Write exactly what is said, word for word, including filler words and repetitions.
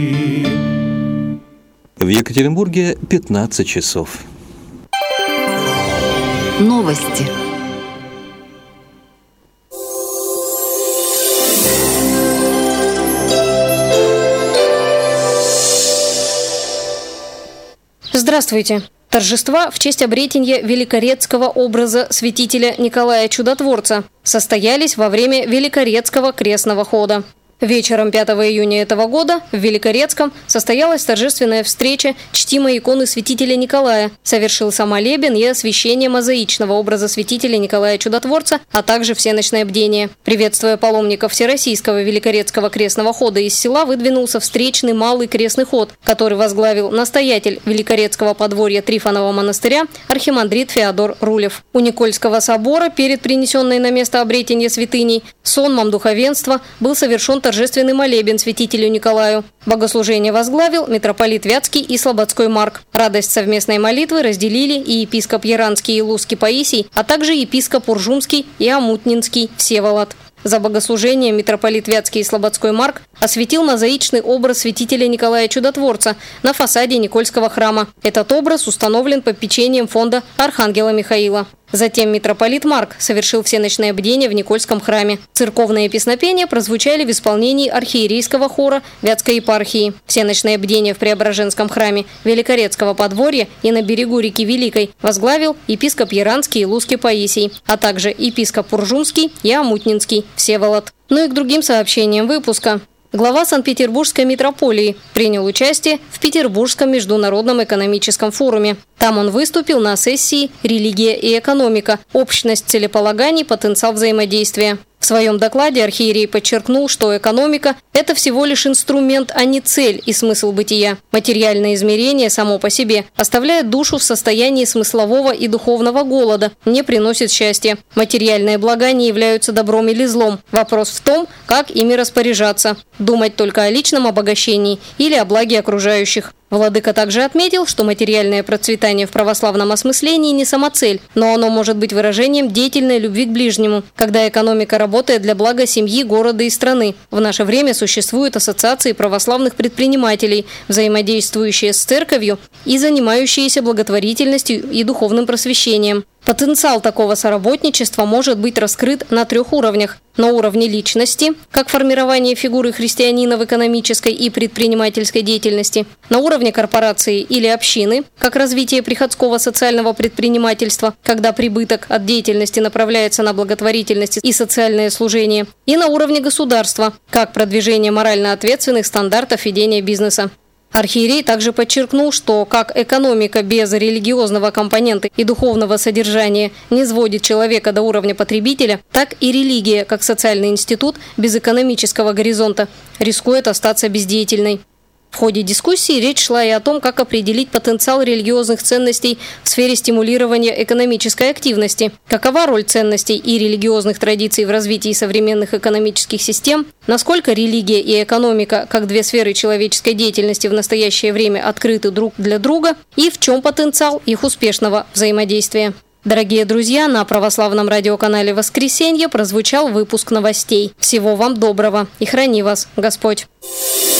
В Екатеринбурге пятнадцать часов. Новости. Здравствуйте! Торжества в честь обретения великорецкого образа святителя Николая Чудотворца состоялись во время Великорецкого крестного хода. Вечером пятого июня этого года в Великорецком состоялась торжественная встреча чтимой иконы святителя Николая. Совершился молебен и освящение мозаичного образа святителя Николая Чудотворца, а также всеночное бдение. Приветствуя паломников Всероссийского Великорецкого крестного хода, из села выдвинулся встречный малый крестный ход, который возглавил настоятель Великорецкого подворья Трифонова монастыря архимандрит Феодор Рулев. У Никольского собора перед принесенной на место обретения святыней сонмом духовенства был совершен торжественный молебен святителю Николаю. Богослужение возглавил митрополит Вятский и Слободской Марк. Радость совместной молитвы разделили и епископ Яранский и Лузский Паисий, а также епископ Уржумский и Омутнинский Всеволод. За богослужением митрополит Вятский и Слободской Марк осветил мозаичный образ святителя Николая Чудотворца на фасаде Никольского храма. Этот образ установлен попечением фонда Архангела Михаила. Затем митрополит Марк совершил всеночное бдение в Никольском храме. Церковные песнопения прозвучали в исполнении архиерейского хора Вятской епархии. Всеночное бдение в Преображенском храме Великорецкого подворья и на берегу реки Великой возглавил епископ Яранский и Лузский Паисий, а также епископ Уржумский и Омутнинский Всеволод. Ну и к другим сообщениям выпуска. Глава Санкт-Петербургской митрополии принял участие в Петербургском международном экономическом форуме. Там он выступил на сессии «Религия и экономика. Общность целеполаганий. Потенциал взаимодействия». В своем докладе архиерей подчеркнул, что экономика – это всего лишь инструмент, а не цель и смысл бытия. Материальное измерение само по себе оставляет душу в состоянии смыслового и духовного голода, не приносит счастья. Материальные блага не являются добром или злом. Вопрос в том, как ими распоряжаться. Думать только о личном обогащении или о благе окружающих. Владыка также отметил, что материальное процветание в православном осмыслении не самоцель, но оно может быть выражением деятельной любви к ближнему, когда экономика работает для блага семьи, города и страны. В наше время существуют ассоциации православных предпринимателей, взаимодействующие с церковью и занимающиеся благотворительностью и духовным просвещением. Потенциал такого соработничества может быть раскрыт на трех уровнях. На уровне личности, как формирование фигуры христианина в экономической и предпринимательской деятельности. На уровне корпорации или общины, как развитие приходского социального предпринимательства, когда прибыток от деятельности направляется на благотворительность и социальное служение. И на уровне государства, как продвижение морально ответственных стандартов ведения бизнеса. Архиерей также подчеркнул, что как экономика без религиозного компонента и духовного содержания не сводит человека до уровня потребителя, так и религия, как социальный институт без экономического горизонта, рискует остаться бездеятельной. В ходе дискуссии речь шла и о том, как определить потенциал религиозных ценностей в сфере стимулирования экономической активности, какова роль ценностей и религиозных традиций в развитии современных экономических систем, насколько религия и экономика, как две сферы человеческой деятельности в настоящее время открыты друг для друга и в чем потенциал их успешного взаимодействия. Дорогие друзья, на православном радиоканале «Воскресенье» прозвучал выпуск новостей. Всего вам доброго и храни вас Господь!